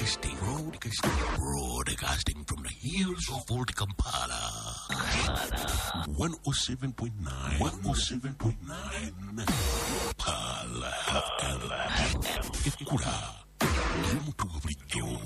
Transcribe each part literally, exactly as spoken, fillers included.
Broadcasting, broadcasting, broadcasting from the hills of Old Kampala. one oh seven point nine, one oh seven point nine. Kampala, Kampala. Ekura, Yamutu Bridjo.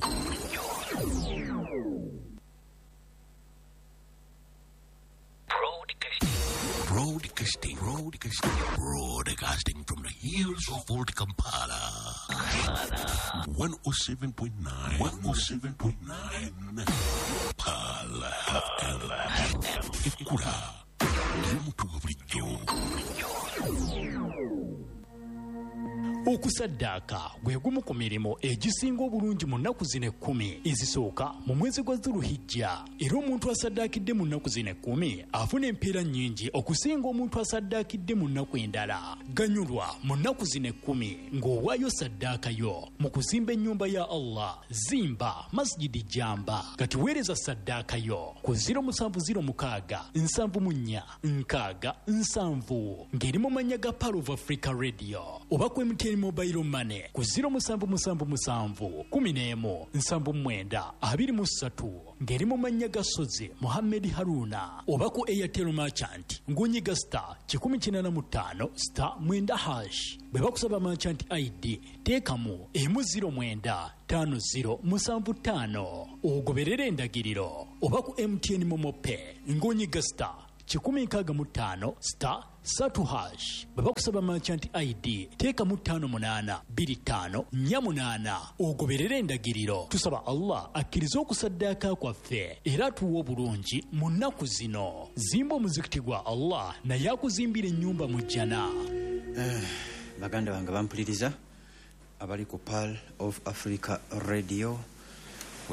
Broadcasting, broadcasting, broadcasting from the hills of Old Kampala. one oh seven point nine, one oh seven point nine. Kampala, Kampala. Ekura, Yamutu Bridjo. Okusaddaaka gwe gumu ku mirimu egisinga obulungi mu nnaku zino ekkumi ezisooka mu mwezi gwa Zuluhijja, era omuntu asaddaakidde mu nnaku zino ekkumi afuna empeera nnyingi okusinga omuntu asaddaakidde mu nnaku endala. Ganyulwa mu nnaku zino ekkumi ng'owaayo saddaakayo mu kuzimba ennyumba ya Allah. Zimba masjidi Jamba kati weereza saddaakayo ku ziro musanvu ziro mukaaga nsanvu mu nnya nkaaga nsanvu ng'eri mu mannya ga Power of Africa Radio oba ku M T N Mobile Money ku ziro musanvu musanvu musanvu kumi n'emu nsanvu mwenda abiri mu ssatu ng'eri mu mannya ga Sozi Mohammed Haruna oba ku Airtel Merchant ng'onyiga star kikumi kinaana mu ttaano star mwenda hash. Bwe bakusaba Merchant I D teekamu emu ziro mwenda ttaano ziro musanvu ttaano ogoberera endagiriro. Oba ku M T N Momo Pay ng'onyiga star kikumi nkaaga mu ttaano star satu hash. Bwe bakusaba Merchant I D teekamu ttaano munaana bbiri ttaano nnya munaana ogoberera endagiriro. Tusaba Allah akkirize okusaddaaka kwaffe era atuwe obulungi mu nnaku zino. Zimba omuzikiti gwa Allah naye akuzimbira ennyumba mu jjana. Baganda bange bampuliriza abali ku Pearl of Africa Radio